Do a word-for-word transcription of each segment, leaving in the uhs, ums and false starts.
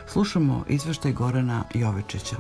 Slušamo izveštaj Gorana Jovičića.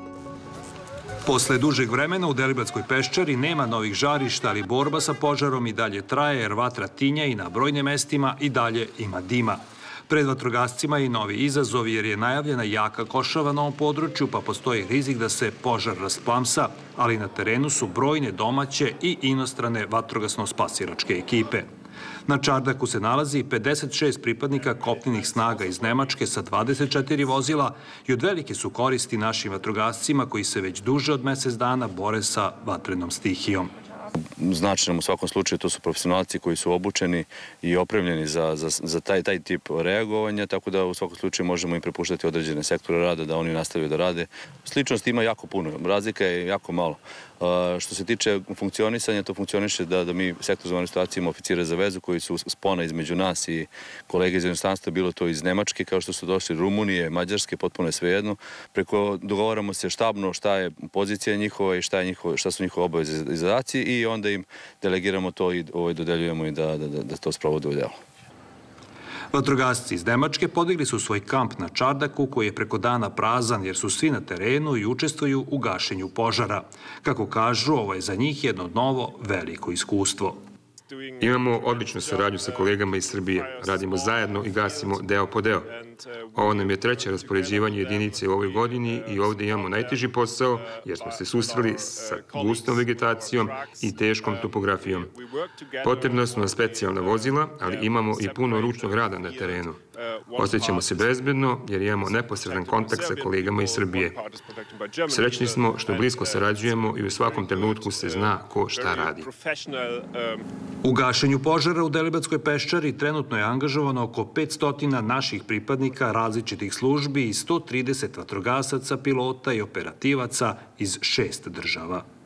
Posle dužeg vremena u Deliblatskoj peščari nema novih žarišta, ali borba sa požarom i dalje traje jer vatra tinja i na brojnim mestima i dalje ima dima. Pred vatrogascima je i novi izazov jer je najavljena jaka košava na ovom području, pa postoji rizik da se požar rasplamsa, ali na terenu su brojne domaće i inostrane vatrogasno-spasilačke ekipe. Na čardaku se nalazi pedeset šest pripadnika kopnenih snaga iz Nemačke sa dvadeset četiri vozila i od velike su koristi našim vatrogascima koji se već duže od mesec dana bore sa vatrenom stihijom. Znači nam u svakom slučaju to su profesionalci koji su obučeni i opremljeni za, za, za taj, taj tip reagovanja, tako da u svakom slučaju možemo im prepuštati određene sektore rada da oni nastavaju da rade. Sličnosti ima jako puno, razlika je jako malo. Što se tiče funkcionisanja, to funkcioniše da, da mi sektor za vanredne situacije imamo oficire za vezu koji su spona između nas i kolege iz inostranstva, bilo to iz Nemačke, kao što su došli Rumunije, Mađarske, potpuno je svejedno. Preko dogovaramo se štabno šta je pozicija njihova i šta, je njihova, šta su njihove obaveze i zadaci i onda im delegiramo to i ovaj, dodeljujemo i da, da, da to sprovode u delo. Vatrogasci iz Nemačke podigli su svoj kamp na čardaku koji je preko dana prazan jer su svi na terenu i učestvuju u gašenju požara. Kako kažu, ovo je za njih jedno novo veliko iskustvo. Imamo odličnu saradnju sa kolegama iz Srbije. Radimo zajedno i gasimo deo po deo. Ovo nam je treće raspoređivanje jedinice u ovoj godini i ovdje imamo najteži posao jer smo se susreli sa gustom vegetacijom i teškom topografijom. Potrebna su nam specijalna vozila, ali imamo i puno ručnog rada na terenu. Osjećamo se bezbedno jer imamo neposredan kontakt sa kolegama iz Srbije. Srećni smo što blisko sarađujemo i u svakom trenutku se zna ko šta radi. U gašenju požara u Deliblatskoj peščari trenutno je angažovano oko petsto naših pripadnika različitih službi i sto trideset vatrogasaca, pilota i operativaca iz šest država.